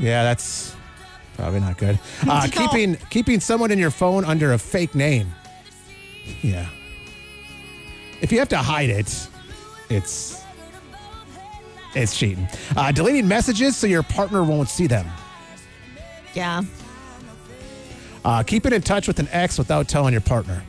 Yeah, that's probably not good. Keeping someone in your phone under a fake name. Yeah. If you have to hide it, it's cheating. Deleting messages so your partner won't see them. Yeah. Keeping in touch with an ex without telling your partner.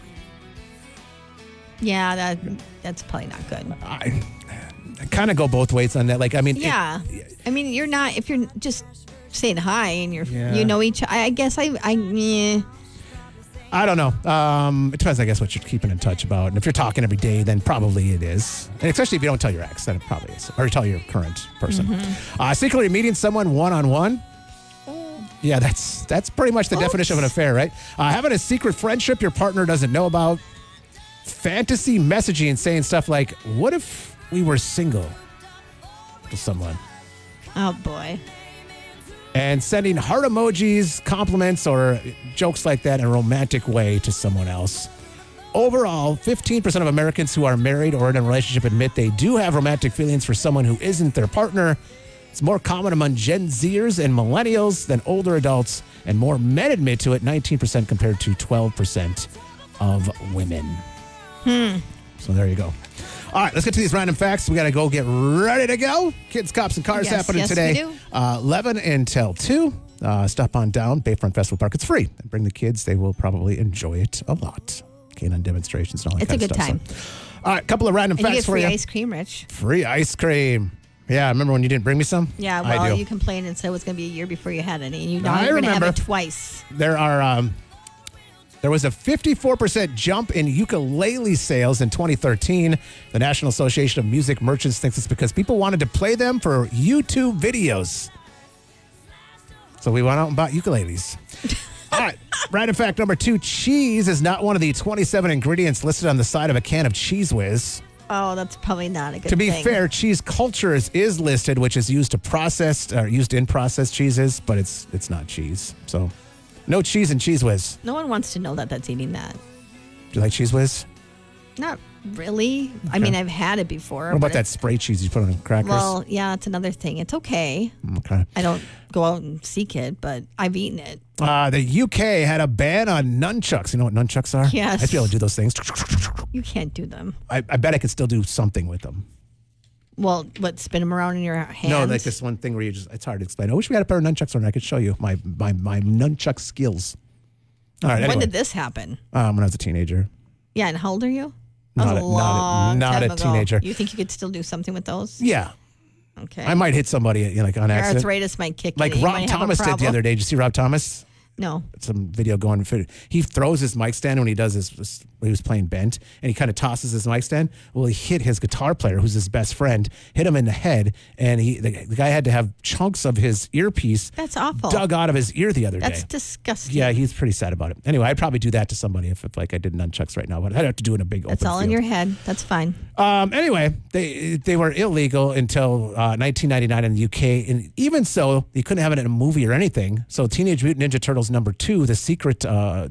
Yeah, that's probably not good. I kind of go both ways on that. Like, I mean, yeah. I mean, you're not, if you're just saying hi and Yeah. you know each, I guess yeah. I don't know. It depends, I guess, what you're keeping in touch about. And if you're talking every day, then probably it is. And especially if you don't tell your ex, then it probably is. Or you tell your current person. Mm-hmm. Secretly meeting someone one-on-one. Yeah, that's pretty much the definition of an affair, right? Having a secret friendship your partner doesn't know about. Fantasy messaging, saying stuff like, what if we were single to someone? Oh, boy. And sending heart emojis, compliments, or jokes like that in a romantic way to someone else. Overall, 15% of Americans who are married or in a relationship admit they do have romantic feelings for someone who isn't their partner. It's more common among Gen Zers and millennials than older adults, and more men admit to it, 19% compared to 12% of women. So there you go. All right, let's get to these random facts. We got to go get ready to go. Kids, Cops, and Cars happening today. We do. 11 until 2. Stop on down, Bayfront Festival Park. It's free. And bring the kids. They will probably enjoy it a lot. Canine demonstrations and all that kind of stuff. It's a good time. So. All right, a couple of random And facts for you you. get free ice cream, Rich. Free ice cream. Yeah, remember when you didn't bring me some? Yeah, I well, do. you complained and said it was going to be a year before you had any. And you know I you're going to have remember. it twice. There was a 54% jump in ukulele sales in 2013. The National Association of Music Merchants thinks it's because people wanted to play them for YouTube videos. So we went out and bought ukuleles. All right, random fact number 2. Cheese is not one of the 27 ingredients listed on the side of a can of Cheese Whiz. Oh, that's probably not a good To be thing. fair, cheese cultures is listed, which is used in processed cheeses, but it's not cheese. So no cheese in Cheese Whiz. No one wants to know that's eating that. Do you like Cheese Whiz? Not really. I mean, I've had it before. What about but that spray cheese you put on crackers? Well, yeah, that's another thing. It's okay. Okay. I don't go out and seek it, but I've eaten it. The UK had a ban on nunchucks. You know what nunchucks are? Yes. I'd be able to do those things. You can't do them. I bet I could still do something with them. Well, what, spin them around in your hands? No, like this one thing where it's hard to explain. I wish we had a pair of nunchucks on. I could show you my nunchuck skills. All right, anyway. When did this happen? When I was a teenager. Yeah, and how old are you? That was Not a long not time a ago. teenager. You think you could still do something with those? Yeah. Okay. I might hit somebody like on Your accident. arthritis might kick Like in. You Rob might have a Thomas did the problem. other day. Did you see Rob Thomas? No. Some video going. He throws his mic stand when he does when he was playing bent, and he kind of tosses his mic stand. Well, he hit his guitar player, who's his best friend, hit him in the head, and the guy had to have chunks of his earpiece That's awful. dug out of his ear the other day. That's disgusting. Yeah, he's pretty sad about it. Anyway, I'd probably do that to somebody if like I did nunchucks right now, but I'd have to do it in a big That's open all field. in your head. That's fine. Anyway, they were illegal until 1999 in the UK, and even so, they couldn't have it in a movie or anything. So, Teenage Mutant Ninja Turtles #2, The Secret,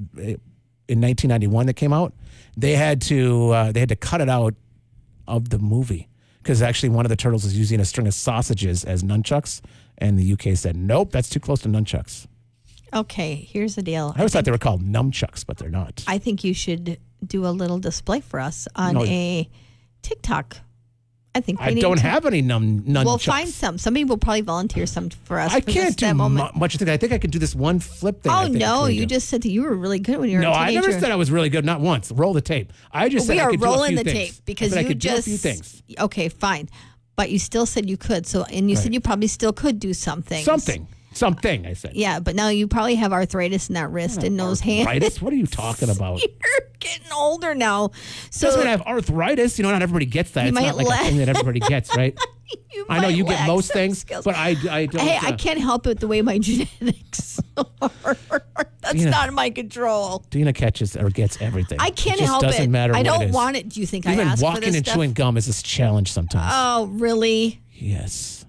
in 1991 that came out, they had to cut it out of the movie because actually one of the turtles was using a string of sausages as nunchucks, and the UK said nope, that's too close to nunchucks. Okay, here's the deal. I always thought they were called numchucks, but they're not. I think you should do a little display for us on a TikTok. I think we I need don't to- have any nunchucks. We'll find some. Somebody will probably volunteer some for us. I for can't this, do that moment. much. I think I could do this one flip thing. I Oh think I no! could You do. just said that you were really good when you were No, a I teenager. never said I was really good. Not once. Roll the tape. I just said we I are could do a rolling few the things. tape because I said I you could just do a few things. Okay, fine, but you still said you could. So, and you said you probably still could do something. Something. I said. Yeah, but now you probably have arthritis in that wrist and those hands. Arthritis? What are you talking about? You're getting older now. So Doesn't mean I have arthritis. You know, not everybody gets that. You It's might not like a thing that everybody gets, right? I know might you get lack most some things, skills. but I don't. Hey, I can't help it the way my genetics are. That's Dina. not in my control. Dina catches or gets everything. I can't it just help doesn't it. matter I what don't it is. want it. Do you think I Even asked for walking this and stuff? chewing gum is a challenge sometimes. Oh, really? Yes.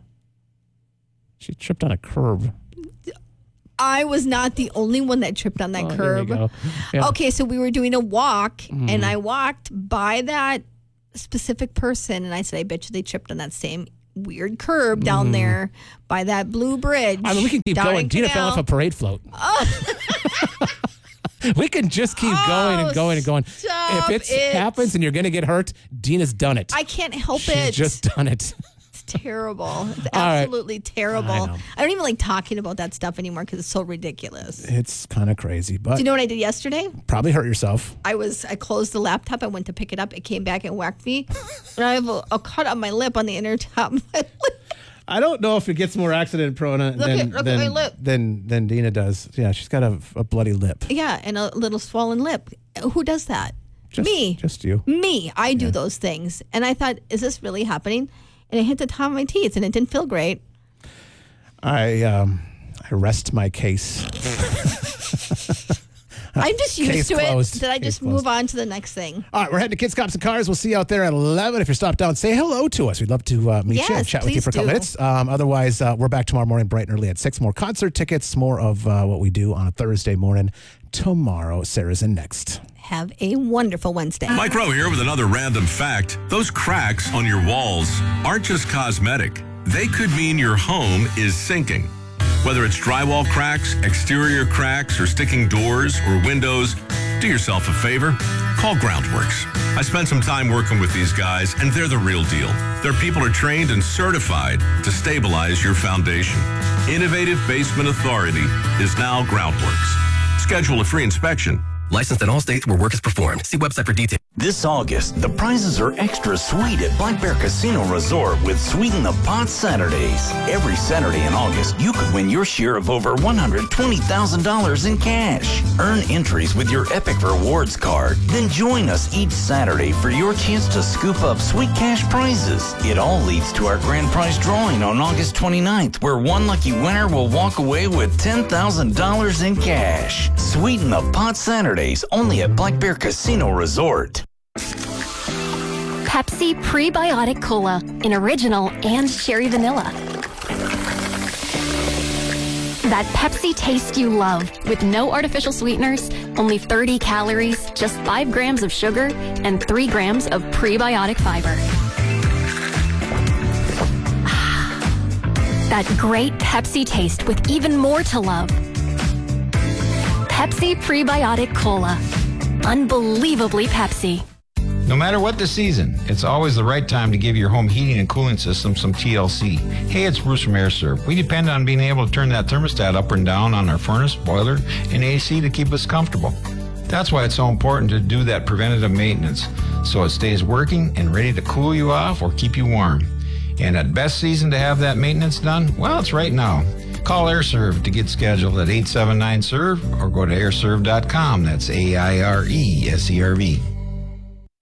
She tripped on a curb. I was not the only one that tripped on that Oh, curb. there we go. Yeah. Okay, so we were doing a walk, and I walked by that specific person, and I said, I bet you they tripped on that same weird curb down there by that blue bridge. I mean, we can keep down going. in Dina Canal. fell off a parade float. We can just keep going and going and going. Stop If it. happens and you're going to get hurt, Dina's done it. I can't help She's it. just done it. It's terrible. It's right. absolutely terrible. I know. I don't even like talking about that stuff anymore because it's so ridiculous. It's kind of crazy, but Do you know what I did yesterday? probably hurt yourself. I closed the laptop. I went to pick it up. It came back and whacked me. And I have a cut on my lip on the inner top of my lip. I don't know if it gets more accident prone Look at my lip. than Dina does. Yeah, she's got a bloody lip. Yeah, and a little swollen lip. Who does that? Me. Just you. Me. I do those things. And I thought, is this really happening? And it hit the top of my teeth, and it didn't feel great. I rest my case. I'm just used Case to closed. it. Did I Case just closed. move on to the next thing? All right, we're heading to Kids, Cops, and Cars. We'll see you out there at 11. If you're stopped down, say hello to us. We'd love to meet you and Yes, chat with you for a couple please minutes. Otherwise, we're back tomorrow morning bright and early at 6. More concert tickets, more of what we do on a Thursday morning. Tomorrow, Sarah's in next. Have a wonderful Wednesday. Mike Rowe here with another random fact. Those cracks on your walls aren't just cosmetic. They could mean your home is sinking. Whether it's drywall cracks, exterior cracks, or sticking doors or windows, do yourself a favor. Call Groundworks. I spent some time working with these guys, and they're the real deal. Their people are trained and certified to stabilize your foundation. Innovative Basement Authority is now Groundworks. Schedule a free inspection. Licensed in all states where work is performed. See website for details. This August, the prizes are extra sweet at Black Bear Casino Resort with Sweeten the Pot Saturdays. Every Saturday in August, you could win your share of over $120,000 in cash. Earn entries with your Epic Rewards card. Then join us each Saturday for your chance to scoop up sweet cash prizes. It all leads to our grand prize drawing on August 29th, where one lucky winner will walk away with $10,000 in cash. Sweeten the Pot Saturdays only at Black Bear Casino Resort. Pepsi Prebiotic Cola in original and cherry vanilla. That Pepsi taste you love with no artificial sweeteners, only 30 calories, just 5 grams of sugar, and 3 grams of prebiotic fiber. That great Pepsi taste with even more to love. Pepsi Prebiotic Cola. Unbelievably Pepsi. No matter what the season, it's always the right time to give your home heating and cooling system some TLC. Hey, it's Bruce from AirServe. We depend on being able to turn that thermostat up and down on our furnace, boiler, and AC to keep us comfortable. That's why it's so important to do that preventative maintenance so it stays working and ready to cool you off or keep you warm. And at best season to have that maintenance done, well, it's right now. Call AirServe to get scheduled at 879-SERVE or go to airserve.com. That's AIRESERV.